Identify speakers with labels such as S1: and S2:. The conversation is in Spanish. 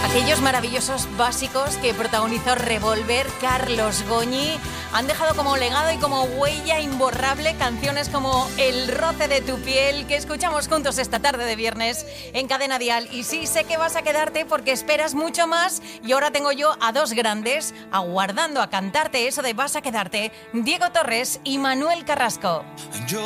S1: Aquellos maravillosos básicos que protagonizó Revolver, Carlos Goñi, han dejado como legado y como huella imborrable canciones como El roce de tu piel, que escuchamos juntos esta tarde de viernes en Cadena Dial. Y sí, sé que vas a quedarte porque esperas mucho más, y ahora tengo yo a dos grandes aguardando a cantarte eso de vas a quedarte: Diego Torres y Manuel Carrasco.
S2: Yo